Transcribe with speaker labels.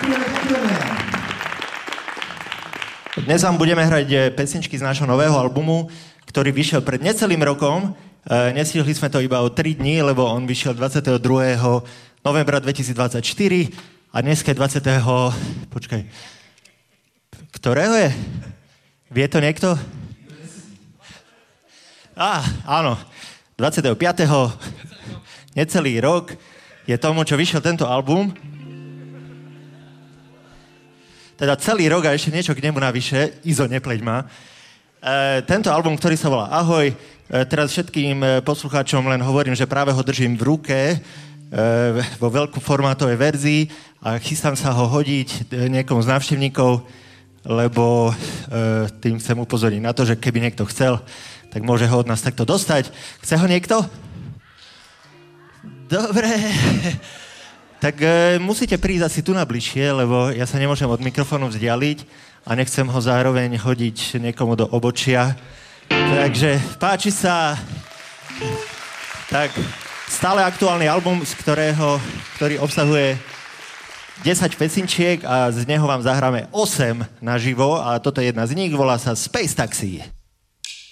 Speaker 1: Dnes vám budeme hrať pesničky z nášho nového albumu, ktorý vyšiel pred necelým rokom. Nestihli sme to iba o 3 dní, lebo on vyšiel 22. novembra 2024 a dneska je 20. Počkaj. Ktorého je? Vie to niekto? Áno. 25. Necelý rok je tomu, čo vyšiel tento album. Teda celý rok a ešte niečo k nemu navyše. Izo, nepleť ma. Tento album, ktorý sa volá Ahoj, teraz všetkým poslucháčom len hovorím, že práve ho držím v ruke vo veľkoformátovej verzii a chystám sa ho hodiť niekomu z návštevníkov, lebo tým chcem upozorniť na to, že keby niekto chcel, tak môže ho od nás takto dostať. Chce ho niekto? Dobre. Tak musíte prísť asi tu na bližšie, lebo ja sa nemôžem od mikrofónu vzdialiť a nechcem ho zároveň hodiť niekomu do obočia. Takže páči sa. Tak, stále aktuálny album, ktorý obsahuje 10 pesničiek a z neho vám zahráme 8 naživo a toto je jedna z nich, volá sa Space Taxi.